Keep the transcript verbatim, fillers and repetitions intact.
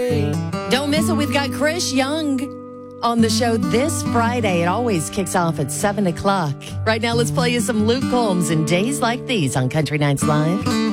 Don't miss it. We've got Chris Young on the show this Friday. It always kicks off at seven o'clock. Right now, let's play you some Luke Combs and Days Like These on Country Nights Live.